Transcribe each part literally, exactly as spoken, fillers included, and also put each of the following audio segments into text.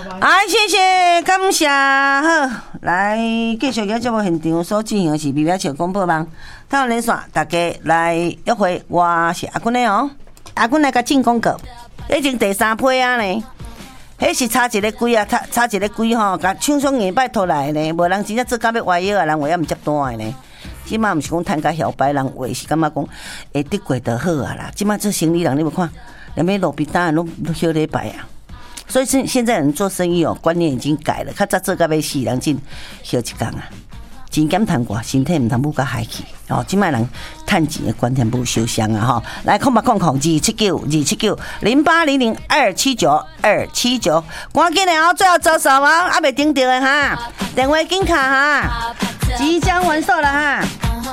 哎，谢谢，感谢。好，来继续个节目现场所进行的是米表桥广播网，台湾连线，大家来约会，我是阿君的哦。阿君来甲进广告，已经第三批啊呢。迄是差一个龟啊，差差一个龟吼，甲厂商硬拜托来呢，无人真正做到要歪腰啊，人话也毋接单的呢。即马毋是讲趁甲摇摆，人话是感觉讲会得过就好啊啦。即马做生意人，你无看，连咩路边摊拢都休礼拜啊。所以现现在人做生意哦，观念已经改了，较早做到要死，人真休一工啊。钱减趁寡，身体毋通不甲害去哦。即摆人趁钱的观念不相像啊吼。来，空八空空二七九二七九零八零零二七九二七九，赶紧的哦，最后招手哦，还袂顶到的哈，电话紧卡哈，即将完售了哈。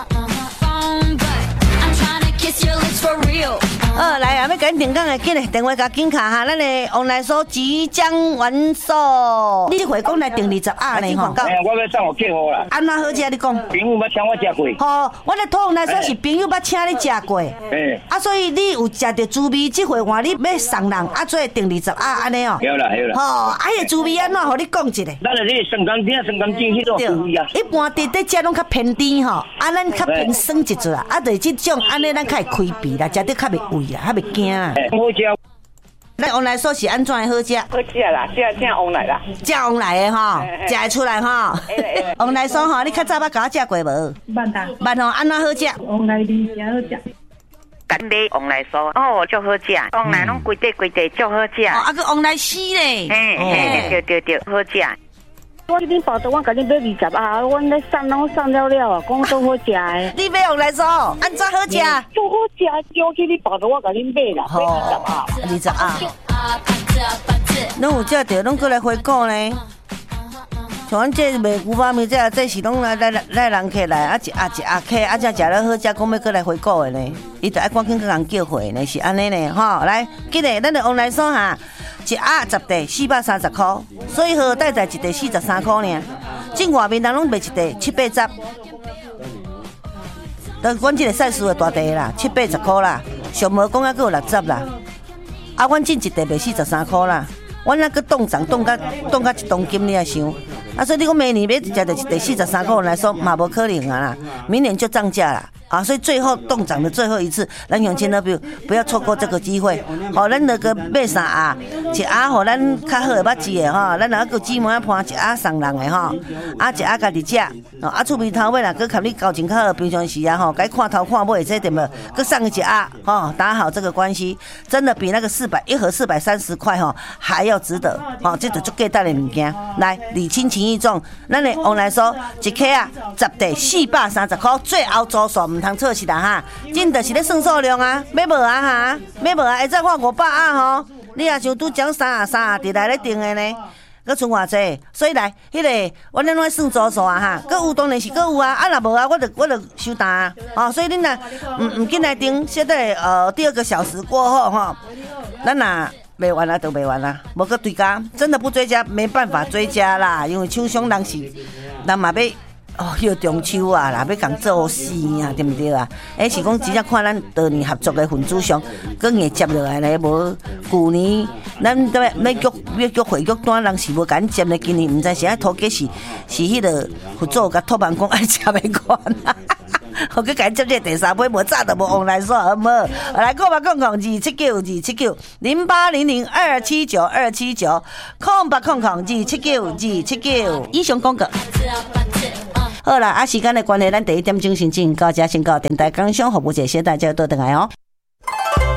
哦，来啊！要赶紧讲的，紧嘞，电话甲紧卡哈，咱的王来说即将完售。你这回讲来订二十啊呢吼？ 哎，我要送我客户啦。 安怎好食？你讲？ 朋友捌请我食过。 吼，我咧讨王来说是朋友捌请你食过。哎。啊，所以你有食着滋味，这回话你要送人，啊，做订二十啊安尼哦。 有啦有啦。 吼，啊，迄个滋味安怎？互你讲一下。 咱就是生甘甜、生甘精迄种滋味啊。 一般伫伫食拢较偏甜吼，啊，咱较偏酸一撮啊，啊，就是这种安尼，咱较会开胃啦，食得较袂胃啦，较袂惊啦。 好食。 咱王来说是安怎的好食？ 好食啦，食正王来啦， 正王来的吼，食会出来吼。王来说吼，你较早捌甲我食过无？ 捌啦。 捌吼，安怎好食？ 王来面真好食。 干买王来酥哦，足好食，王来拢规块规块足好食。 哦，啊个王来丝咧， 嘿，嘿，对对对，好食。 我这边包的，我甲你买二十啊，我咧送拢送了了啊，讲都好食的。 你买王来酥，安怎好食？ 都好食，尤其你包的，我甲你买啦，买二十啊， 二十啊。拢有食着，拢过来回购呢。像阮这卖牛肉面，这这是拢来来来人客来，啊一啊一啊客，啊才食了好食，讲要过来回购的呢。伊就爱赶紧跟人叫货呢，是安尼呢，吼。来，记得咱的王来酥哈，一盒十袋四百三十块，所以好带在一袋四十三块呢。境外面人拢卖一袋七八十，但阮这个赛事的大袋啦，七八十块啦，上无讲啊，还有六十啦。啊，阮进一袋卖四十三块啦。阮那个冻涨冻到冻到一公斤，你也想？啊，所以你讲明年要食到一袋四十三块来说，嘛无可能啊啦，明年就涨价啦。啊，所以最后冻涨的最后一次，咱用千那不不要错过这个机会。好，咱那个买啥啊？一盒互咱较好的捌字的吼，咱若个姊妹盘一盒送人的吼，啊一盒家己食，啊厝边头尾若个甲你交情较好，平常时啊吼，该看头看尾这点么，佮送一盒吼，打好这个关系，真的比那个四百一盒四百三十块吼还要值得。吼，这就足价值的物件。来，礼轻情意重，咱的王来说，一克啊十袋四百三十块，最后组数。唔通错是啦哈，真的是咧算数量啊，要无啊哈，要无啊，会再换五百啊吼，你也像拄讲三啊三啊，伫内咧定的呢，佮剩偌济，所以来，迄、那个我咱拢算组数啊哈，佮有当然是佮有啊，啊若无啊，我就我就收单啊，哦，所以恁若唔唔紧来定，现在呃第二个小时过后哈，咱若卖完了就卖完了，无佮追加，真的不追加没办法追加啦，因为厂商人是人嘛要。哦，迄个中秋啊，啦，要共做事啊，对毋对啊？诶，是讲真正看咱多年合作的分子上，更会接落来咧，无旧年咱都要局要局会局单人是无敢接咧，今年毋知是爱土家是是迄个合作甲托办讲爱接的款啊。我去甲接这第三杯，无早就无往来说好唔好？来，空八空空二七九二七九零八零零二七九二七九，空八空空二七九二七九。以上广告。好啦，啊，时间的关系，咱第一点钟先进到这先到电台工商服务节，谢谢大家多等来哦。